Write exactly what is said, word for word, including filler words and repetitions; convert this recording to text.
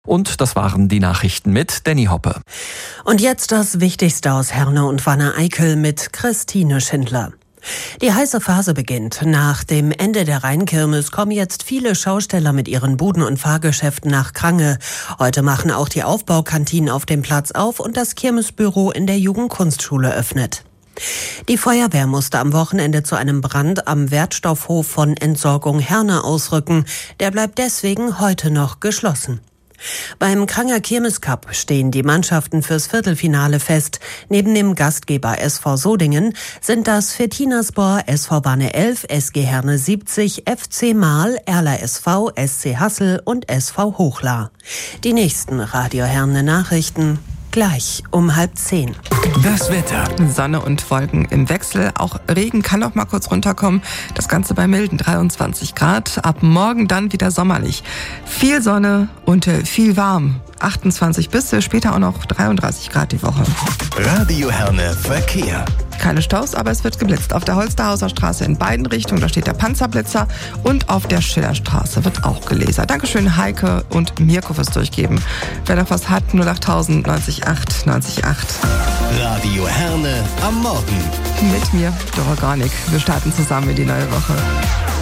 Und das waren die Nachrichten mit Danny Hoppe. Und jetzt das Wichtigste aus Herne und Wanne-Eickel mit Christine Schindler. Die heiße Phase beginnt. Nach dem Ende der Rheinkirmes kommen jetzt viele Schausteller mit ihren Buden und Fahrgeschäften nach Krange. Heute machen auch die Aufbaukantinen auf dem Platz auf und das Kirmesbüro in der Jugendkunstschule öffnet. Die Feuerwehr musste am Wochenende zu einem Brand am Wertstoffhof von Entsorgung Herne ausrücken. Der bleibt deswegen heute noch geschlossen. Beim Kranger Kirmes-Cup stehen die Mannschaften fürs Viertelfinale fest. Neben dem Gastgeber S V Sodingen sind das Fettinaspor, S V Wanne elf, S G Herne siebzig, F C Marl, Erla S V, S C Hassel und S V Hochla. Die nächsten Radio Herne Nachrichten gleich um halb zehn. Das Wetter. Sonne und Wolken im Wechsel. Auch Regen kann noch mal kurz runterkommen. Das Ganze bei milden dreiundzwanzig Grad. Ab morgen dann wieder sommerlich. Viel Sonne und viel warm. achtundzwanzig bis später auch noch dreiunddreißig Grad die Woche. Radio Herne Verkehr. Keine Staus, aber es wird geblitzt. Auf der Holsterhauser Straße in beiden Richtungen, da steht der Panzerblitzer. Und auf der Schillerstraße wird auch gelasert. Dankeschön Heike und Mirko fürs Durchgeben. Wer noch was hat, null acht null null neun acht neun acht. Radio Herne am Morgen. Mit mir, Dora Gornik. Wir starten zusammen in die neue Woche.